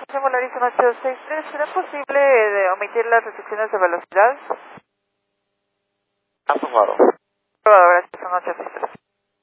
Volaris 1863, ¿será posible omitir las restricciones de velocidad? Aprobado. Aprobado, gracias, 1863.